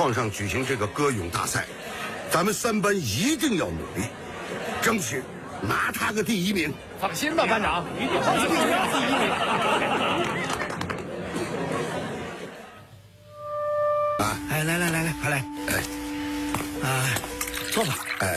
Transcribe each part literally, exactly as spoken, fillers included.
矿上举行这个歌咏大赛，咱们三班一定要努力，争取拿他个第一名。 放心吧，班长，一定放心，拿第一名。 啊！ 哎，来来来来，快来！哎，啊，坐吧。 哎，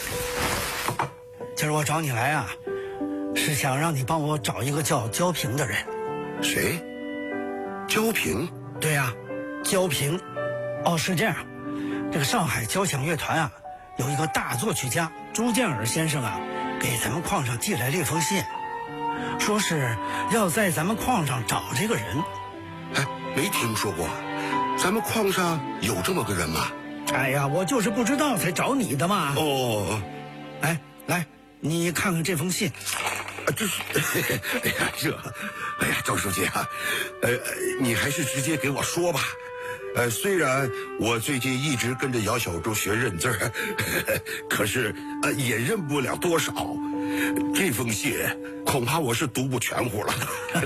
今儿我找你来啊，是想让你帮我找一个叫焦平的人。 谁？焦平？ 对呀、啊，焦平。哦，是这样，这个上海交响乐团啊，有一个大作曲家朱建尔先生啊，给咱们矿上寄来了一封信，说是要在咱们矿上找这个人。 哎，没听说过，咱们矿上有这么个人吗？ 哎呀，我就是不知道才找你的嘛。 哦， 哎，来，你看看这封信。 啊，这是，哎呀，这，哎呀，赵书记啊，呃，你还是直接给我说吧。呃，虽然我最近一直跟着姚小柱学认字儿，可是呃也认不了多少。这封信恐怕我是读不全乎了。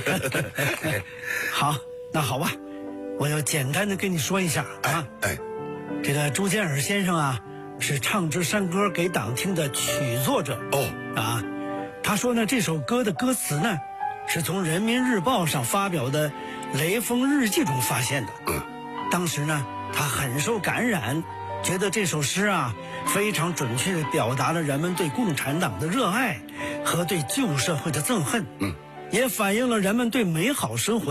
好，那好吧，我要简单的跟你说一下啊。 哎，哎这个朱建尔先生啊，是唱支山歌给党听的曲作者。 哦啊，他说呢，这首歌的歌词呢，是从人民日报上发表的雷锋日记中发现的。 嗯。 当时呢，他很受感染，觉得这首诗啊非常准确地表达了人们对共产党的热爱和对旧社会的憎恨， 嗯， 也反映了人们对美好生活